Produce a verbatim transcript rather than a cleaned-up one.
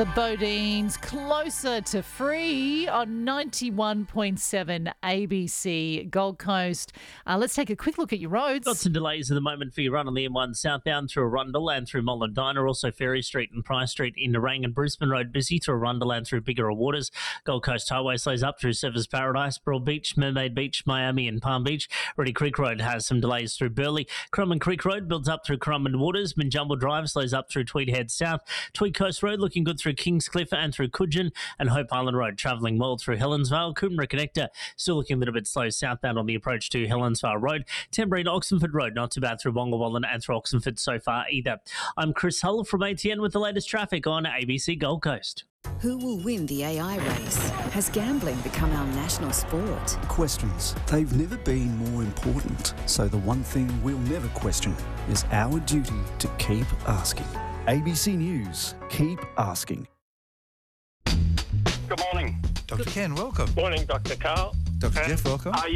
The Bodines closer to free on ninety-one point seven A B C Gold Coast. Uh, let's take a quick look at your roads. Got some delays at the moment for your run on the M one southbound through Arundel and through Mullendina. Also Ferry Street and Price Street in Nerang and Brisbane Road busy through Arundel and through Bigger Waters. Gold Coast Highway slows up through Severs Paradise, Broad Beach, Mermaid Beach, Miami and Palm Beach. Reedy Creek Road has some delays through Burleigh. Currumbin Creek Road builds up through Currumbin Waters. Minjumble Drive slows up through Tweed Head South. Tweed Coast Road looking good through Kingscliff and through Coogin, and Hope Island Road travelling well through Helensvale. Coomera Connector still looking a little bit slow southbound on the approach to Helensvale Road. Tembury to Oxenford Road not too bad through Wongawallan and through Oxenford so far either. I'm Chris Hull from A T N with the latest traffic on A B C Gold Coast. Who will win the A I race? Has gambling become our national sport? Questions. They've never been more important. So the one thing we'll never question is our duty to keep asking. A B C News. Keep asking. Good morning. Doctor Ken, welcome. Morning, Doctor Carl. Doctor Uh, Jeff, welcome. Are